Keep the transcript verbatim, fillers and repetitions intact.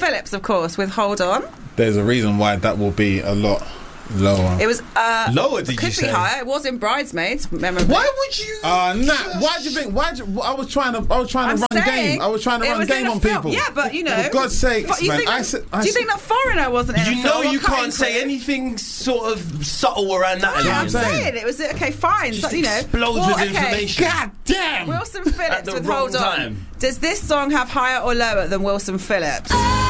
Phillips, of course, with Hold On. There's a reason why that will be a lot lower. It was uh, lower. Did could you be say? higher. It was in Bridesmaids. Memorably. Why would you? Uh, nah. Why do you think? Why? Do you, I was trying to. I was trying to I'm run saying game. I was trying to it run was game in a on film. people. Yeah, but you know, for God's sake, but you man. think I that, said, I do you said, think that Foreigner wasn't in You a know film? you Or Cutting can't say Crew? anything sort of subtle around that. Yeah, I'm saying. saying it was okay. Fine, Just so, you know, explodes well, with okay. information. God damn. Wilson At Phillips the with wrong Hold On. time. Does this song have higher or lower than Wilson Phillips?